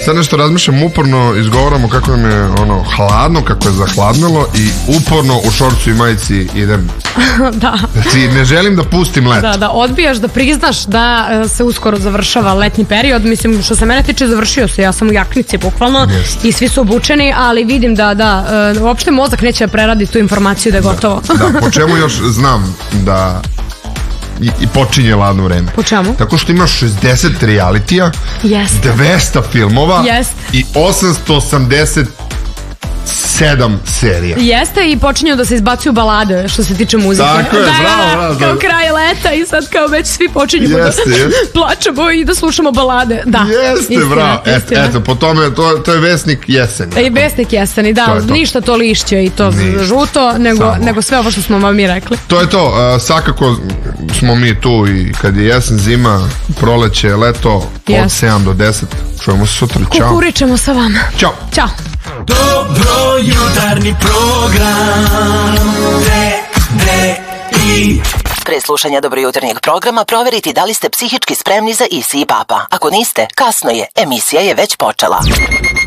Sad nešto razmišljam, uporno izgovaramo kako nam je hladno, kako je zahladnilo i uporno u šorcu i majici idem. Da. Znači, ne želim da pustim let. Da odbijaš da priznaš da se uskoro završava letnji period. Mislim, što se mene tiče, završio se. Ja sam u jaknici, bukvalno. I svi su obučeni, ali vidim da uopšte mozak neće da preradi tu informaciju da je gotovo. Da, po čemu još znam da i počinje ladno vreme. Po čemu? Tako što imaš 60 realitija, 200 filmova i 887 serija. Jeste, i počinju da se izbacuju balade što se tiče muzike. Tako je, bravo. Kao kraj leta i sad kao već svi počinju da plačemo i da slušamo balade. Da, jeste, bravo. Eto, po tome, to je vesnik jeseni. I vesnik jeseni, da. Ništa to lišće i to žuto, nego sve ovo što smo vam mi rekli. To je to. Svakako smo mi tu i kad je jesen, zima, proleće, leto, od 7 do 10. Čujemo se sutra. Ćao. Kukuričemo sa vama. Ćao. Dobro jutarnji program TDI. Pre slušanja Dobro jutarnjeg programa proveriti da li ste psihički spremni za Isi i Papa. Ako niste, kasno je, emisija je već počela.